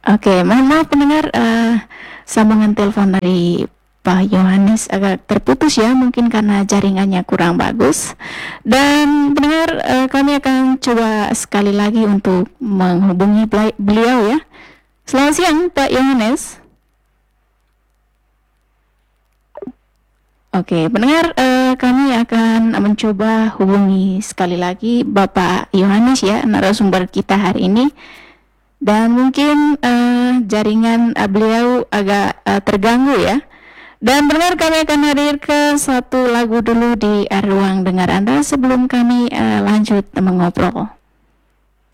Oke, mohon maaf pendengar, sambungan telepon dari Pak Yohanes agak terputus ya, mungkin karena jaringannya kurang bagus. Dan pendengar, kami akan coba sekali lagi untuk menghubungi beliau ya. Selamat siang Pak Yohanes. Oke, pendengar, kami akan mencoba hubungi sekali lagi Bapak Yohanes ya, narasumber kita hari ini. Dan mungkin jaringan beliau agak terganggu ya. Dan benar kami akan hadirkan satu lagu dulu di ruang dengar Anda sebelum kami lanjut mengobrol.